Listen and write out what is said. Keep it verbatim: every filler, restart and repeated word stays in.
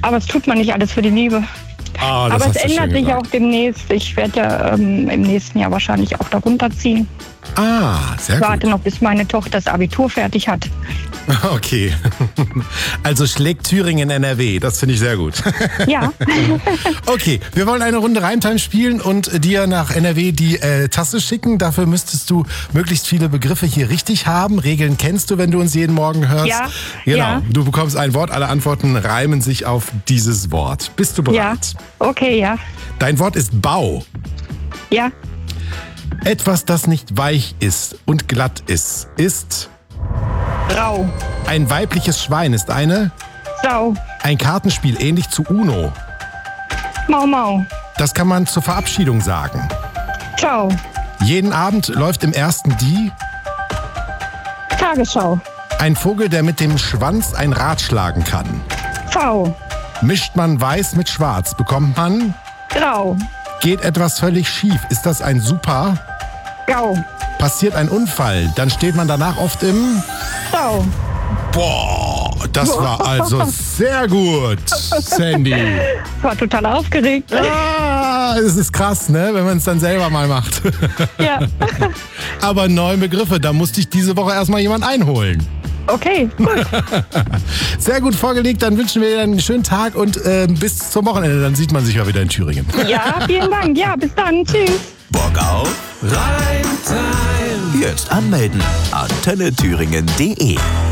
Aber es tut man nicht alles für die Liebe. Ah, das Aber es hast du schön ändert sich gesagt. auch demnächst. Ich werde ja ähm, im nächsten Jahr wahrscheinlich auch darunter ziehen. Ah, sehr Ich warte gut. noch, bis meine Tochter das Abitur fertig hat. Okay. Also schlägt Thüringen N R W. Das finde ich sehr gut. Ja. Okay, wir wollen eine Runde Reimtime spielen und dir nach N R W die äh, Tasse schicken. Dafür müsstest du möglichst viele Begriffe hier richtig haben. Regeln kennst du, wenn du uns jeden Morgen hörst. Ja, Genau. ja. Du bekommst ein Wort, alle Antworten reimen sich auf dieses Wort. Bist du bereit? Ja. Okay, ja. Dein Wort ist Bau. Ja. Etwas, das nicht weich ist und glatt ist, ist Rau. ein weibliches Schwein, ist eine Sau. ein Kartenspiel ähnlich zu Uno. Mau Mau. Das kann man zur Verabschiedung sagen. Ciao. Jeden Abend läuft im ersten die Tagesschau. ein Vogel, der mit dem Schwanz ein Rad schlagen kann. V. Mischt man weiß mit schwarz, bekommt man Grau. geht etwas völlig schief, ist das ein Super? Gau. Passiert ein Unfall, dann steht man danach oft im Sau. Boah, das war also sehr gut, Sandy. Ich war total aufgeregt. Ah, es ist krass, ne, wenn man es dann selber mal macht. Ja. Aber neue Begriffe, da musste ich diese Woche erstmal jemand einholen. Okay, gut. Sehr gut vorgelegt, dann wünschen wir dir einen schönen Tag und äh, bis zum Wochenende, dann sieht man sich ja wieder in Thüringen. Ja, vielen Dank. Ja, bis dann. Tschüss. Bock auf Reimtime. Jetzt anmelden. Antenne Thüringen punkt de